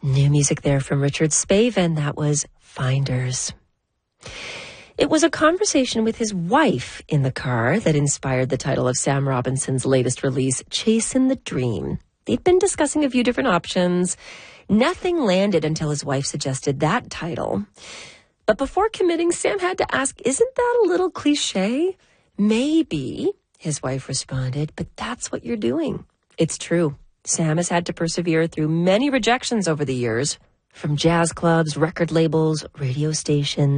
New music there from Richard Spavin. That was Finders. It was a conversation with his wife in the car that inspired the title of Sam Robinson's latest release, Chasing the Dream. They'd been discussing a few different options. Nothing landed until his wife suggested that title. But before committing, Sam had to ask, isn't that a little cliche? Maybe, his wife responded, but that's what you're doing. It's true. Sam has had to persevere through many rejections over the years, from jazz clubs, record labels, radio stations.